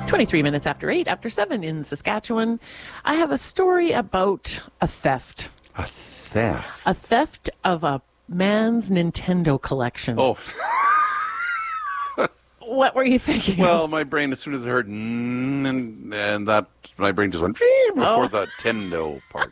23 minutes after 8, after 7 in Saskatchewan. I have a story about a theft. A theft? A theft of a man's Nintendo collection. Oh. What were you thinking? Well, my brain, as soon as I heard and that, my brain just went before the Nintendo part.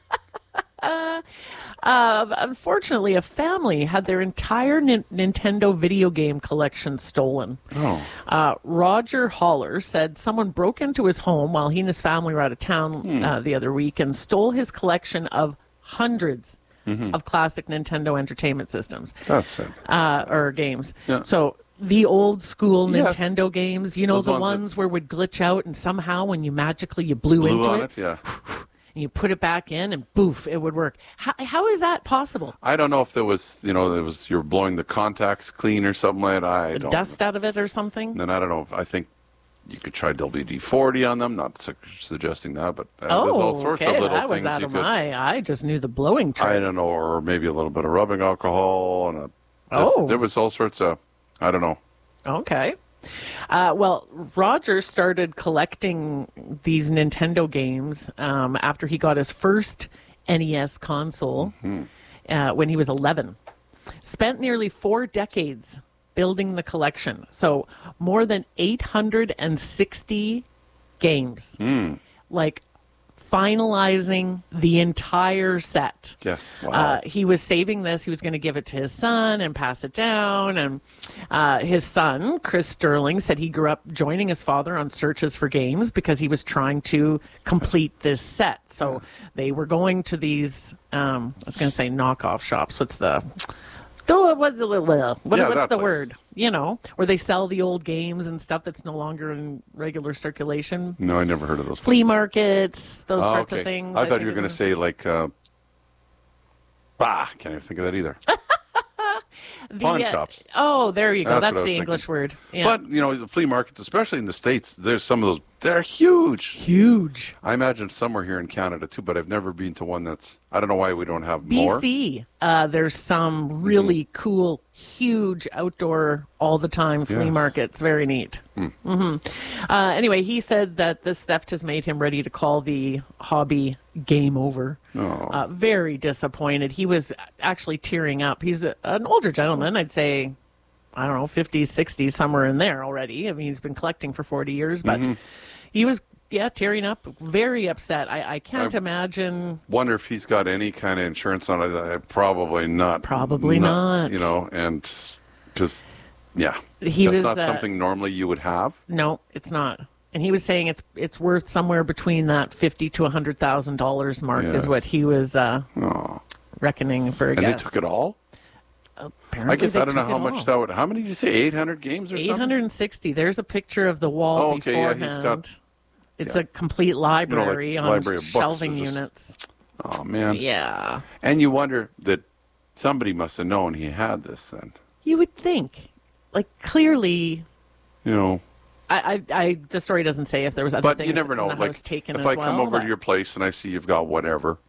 Unfortunately, a family had their entire Nintendo video game collection stolen. Roger Haller said someone broke into his home while he and his family were out of town the other week and stole his collection of hundreds of classic Nintendo Entertainment Systems. That's it. Or games. Yeah. So the old school Yes. Nintendo games, you know, Those the ones where it would glitch out and somehow when you magically blew into on it, yeah. and you put it back in and boof, it would work. How is that possible? I don't know if there was, you're blowing the contacts clean or something like that. I don't Dust out of it or something? Then I don't know. I think you could try WD-40 on them. Not suggesting that, but there's all sorts of little that was things out you of could. I just knew the blowing trick. I don't know, or maybe a little bit of rubbing alcohol and there was all sorts of. I don't know. Okay. Well, Roger started collecting these Nintendo games after he got his first NES console when he was 11. Spent nearly 4 decades building the collection. So more than 860 games. Like finalizing the entire set. Yes. Wow. He was saving this. He was going to give it to his son and pass it down. And his son, Chris Sterling, said he grew up joining his father on searches for games because he was trying to complete this set. So they were going to these, I was going to say knockoff shops. What's the word? You know, where they sell the old games and stuff that's no longer in regular circulation. No, I never heard of those. Flea markets, those sorts of things. I thought you were going to say like, can't even think of that either. Pawn shops. Oh, there you go. That's what I was the English word. Yeah. But, the flea markets, especially in the States, there's some of those, they're huge. Huge. I imagine somewhere here in Canada, too, but I've never been to one that's, I don't know why we don't have more. BC, there's some really cool, huge outdoor, all the time flea markets. Very neat. Anyway, he said that this theft has made him ready to call the hobby game over. Very disappointed. He was actually tearing up. He's an older gentleman, I'd say, I don't know, 50s, 60s, somewhere in there already. I mean, he's been collecting for 40 years, but he was, tearing up, very upset. I can't imagine. Wonder if he's got any kind of insurance on it. Probably not. Probably not. And because, that's was not something normally you would have. No, it's not. And he was saying it's worth somewhere between that $50,000 to $100,000 mark is what he was reckoning for a guess. And they took it all? Apparently I guess I don't know how all. much that would. How many did you say? 800 games or something? 860. There's a picture of the wall beforehand. He's got. It's a complete library on library of books shelving or just- units. Oh man. Yeah. And you wonder that somebody must have known he had this then. You would think, like clearly. The story doesn't say if there was other but things you never know. in the Like house taken if as I well. come over to your place and I see you've got whatever.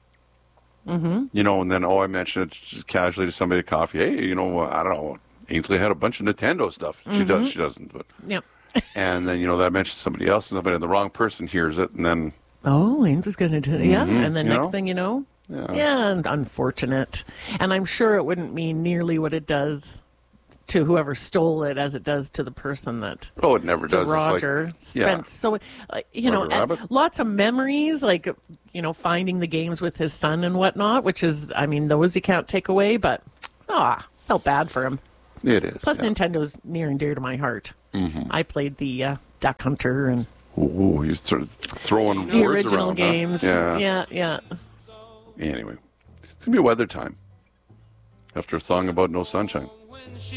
And then I mention it just casually to somebody at coffee. Hey, I don't know. Ainsley had a bunch of Nintendo stuff. She does. She doesn't. But Yep. and then that mentions somebody else, and somebody, the wrong person hears it, and then Ainsley's going to do it. Yeah. And then next thing you know, Yeah. Unfortunate. And I'm sure it wouldn't mean nearly what it does to whoever stole it as it does to the person that. Oh, it never does. Roger spent so, Rabbit. lots of memories, like, finding the games with his son and whatnot, which is, those you can't take away, but, felt bad for him. It is. Plus, Nintendo's near and dear to my heart. I played the Duck Hunter and Ooh, you're sort of throwing the words original around, games. Huh? Yeah. Anyway, it's going to be weather time after a song about no sunshine.